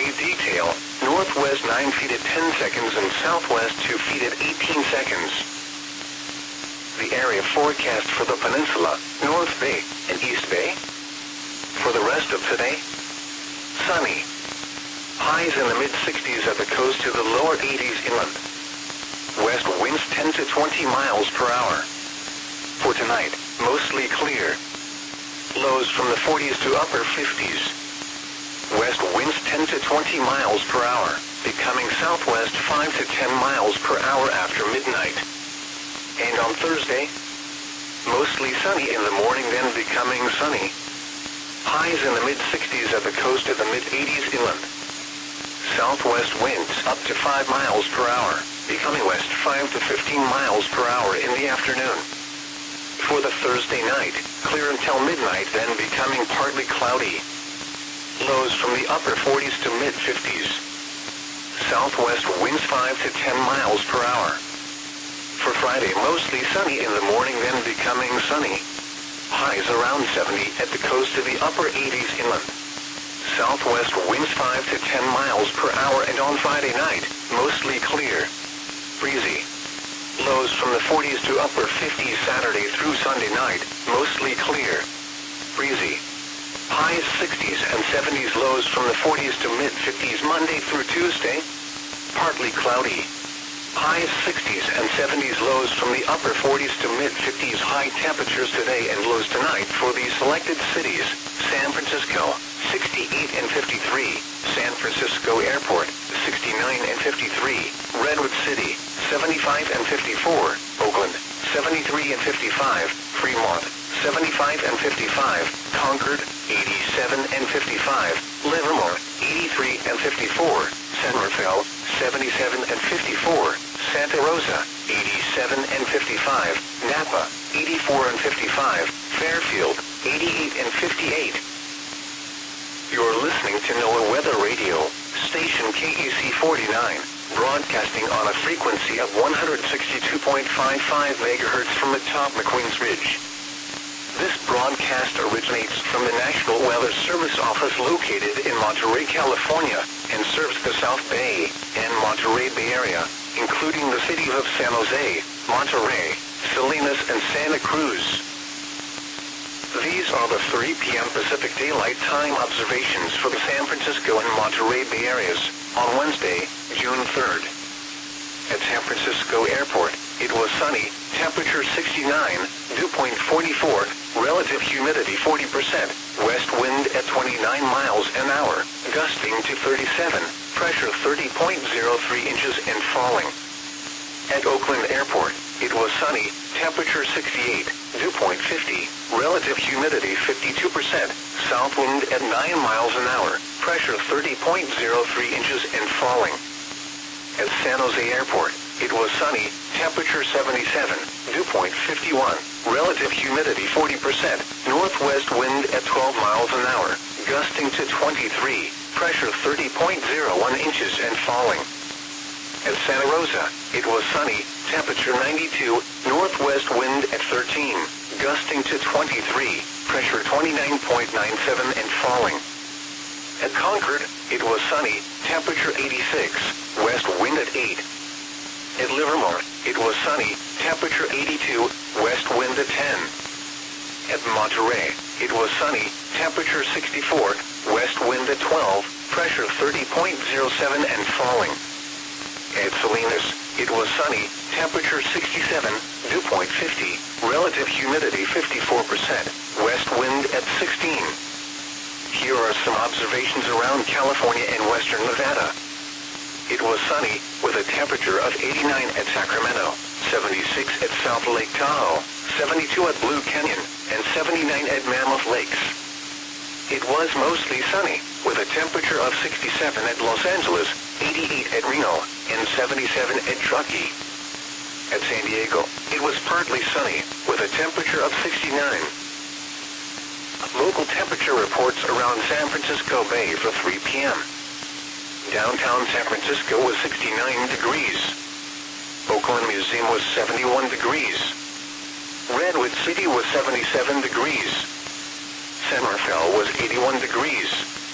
wave detail, northwest 9 feet at 10 seconds and southwest 2 feet at 18 seconds. The area forecast for the peninsula, North Bay and East Bay. For the rest of today, sunny. Highs in the mid-60s at the coast to the lower 80s inland. West winds 10 to 20 miles per hour. For tonight, mostly clear. Lows from the 40s to upper 50s. West winds 10 to 20 miles per hour, becoming southwest 5 to 10 miles per hour after midnight. And on Thursday, mostly sunny in the morning, then becoming sunny. Highs in the mid-60s at the coast to the mid-80s inland. Southwest winds up to 5 miles per hour, becoming west 5 to 15 miles per hour in the afternoon. For the Thursday night, clear until midnight, then becoming partly cloudy. Lows from the upper 40s to mid-50s. Southwest winds 5 to 10 miles per hour. For Friday, mostly sunny in the morning, then becoming sunny. Highs around 70 at the coast to the upper 80s inland. Southwest winds 5 to 10 miles per hour, and on Friday night, mostly clear. Breezy. Lows from the 40s to upper 50s Saturday through Sunday night, mostly clear. Breezy. Highs 60s and 70s, lows from the 40s to mid-50s Monday through Tuesday. Partly cloudy. Highs 60s and 70s, lows from the upper 40s to mid-50s. High temperatures today and lows tonight for the selected cities: San Francisco, 68 and 53, San Francisco Airport, 69 and 53, Redwood City, 75 and 54, Oakland, 73 and 55, Fremont, 75 and 55, Concord, 87 and 55, Livermore, 83 and 54, San Rafael, 77 and 54, Santa Rosa, 87 and 55, Napa, 84 and 55, Fairfield, 88 and 58. You're listening to NOAA Weather Radio, station KEC 49, broadcasting on a frequency of 162.55 MHz from atop McQueen's Ridge. This broadcast originates from the National Weather Service office located in Monterey, California, and serves the South Bay and Monterey Bay Area, including the cities of San Jose, Monterey, Salinas, and Santa Cruz. These are the 3 p.m. Pacific Daylight Time observations for the San Francisco and Monterey Bay areas on Wednesday, June 3rd. At San Francisco Airport, it was sunny, temperature 69, dew point 44, relative humidity 40%, west wind at 29 miles an hour, gusting to 37, pressure 30.03 inches and falling. At Oakland Airport, it was sunny, temperature 68, dew point 50, relative humidity 52%, south wind at 9 miles an hour, pressure 30.03 inches and falling. At San Jose Airport, it was sunny, temperature 77, dew point 51, relative humidity 40%, northwest wind at 12 miles an hour, gusting to 23, pressure 30.01 inches and falling. At Santa Rosa, it was sunny, temperature 92, northwest wind at 13, gusting to 23, pressure 29.97 and falling. At Concord, it was sunny, temperature 86, west wind at 8. At Livermore, it was sunny, temperature 82, west wind at 10. At Monterey, it was sunny, temperature 64, west wind at 12, pressure 30.07 and falling. At Salinas, it was sunny, temperature 67, dew point 50, relative humidity 54%, west wind at 16. Here are some observations around California and western Nevada. It was sunny, with a temperature of 89 at Sacramento, 76 at South Lake Tahoe, 72 at Blue Canyon, and 79 at Mammoth Lakes. It was mostly sunny, with a temperature of 67 at Los Angeles, 88 at Reno, and 77 at Truckee. At San Diego, it was partly sunny, with a temperature of 69. Local temperature reports around San Francisco Bay for 3 p.m. Downtown San Francisco was 69 degrees. Oakland Museum was 71 degrees. Redwood City was 77 degrees. San Rafael was 81 degrees.